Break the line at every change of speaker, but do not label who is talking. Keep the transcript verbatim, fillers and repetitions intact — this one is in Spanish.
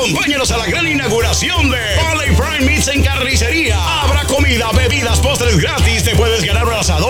Acompáñanos a la gran inauguración de Valley Prime Meats en Carnicería. Habrá comida, bebidas, postres gratis. Te puedes ganar un asador